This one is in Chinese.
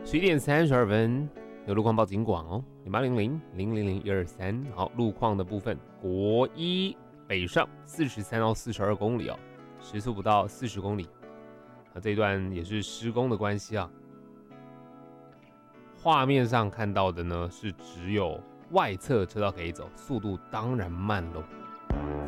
11点32分，有路况报警广哦，0800-000-123。好，路况的部分，国一北上43到42公里哦，时速不到40公里。这一段也是施工的关系啊。画面上看到的呢是只有外侧车道可以走，速度当然慢喽。